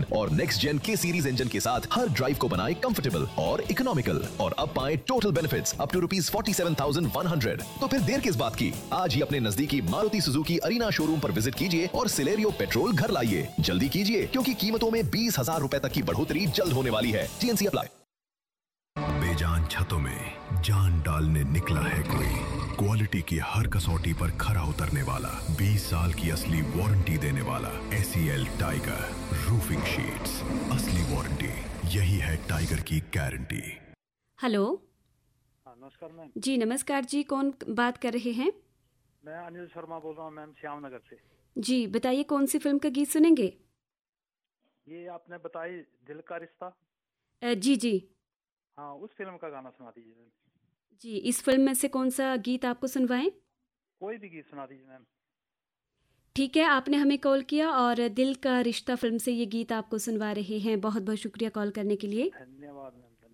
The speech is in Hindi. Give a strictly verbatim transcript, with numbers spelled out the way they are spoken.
और नेक्स्ट जेन के सीरीज इंजन के साथ हर ड्राइव को बनाए कंफर्टेबल और इकोनॉमिकल, और अब पाए total benefits up to rupees forty seven thousand one hundred. तो फिर देर किस बात की, आज ही अपने नजदीकी मारुति सुजुकी अरीना शोरूम पर विजिट कीजिए और सिलेरियो पेट्रोल घर लाइए। जल्दी कीजिए, क्योंकि कीमतों में बीस हजार रूपए तक की बढ़ोतरी जल्द होने वाली है। TNC apply. बेजान छतों में जान डालने निकला है कोई, क्वालिटी की हर कसौटी पर खरा उतरने वाला, बीस साल की असली वारंटी देने वाला। एसीएल टाइगर रूफिंग शीट्स, असली वारंटी, यही है टाइगर की गारंटी। हेलो। हाँ, नमस्कार मैम। जी नमस्कार जी, कौन बात कर रहे हैं? मैं अनिल शर्मा बोल रहा हूँ मैम, श्यामनगर से। जी बताइए, कौन सी फिल्म का गीत सुनेंगे? ये आपने बताई दिल का रिश्ता। अ, जी जी हाँ, उस फिल्म का गाना सुना दीजिए मैम। जी, इस फिल्म में से कौन सा गीत आपको सुनवाएं? कोई भी गीत सुना दीजिए मैम। ठीक है, आपने हमें कॉल किया और दिल का रिश्ता फिल्म से ये गीत आपको सुनवा रहे हैं। बहुत बहुत शुक्रिया कॉल करने के लिए। धन्यवाद मैम।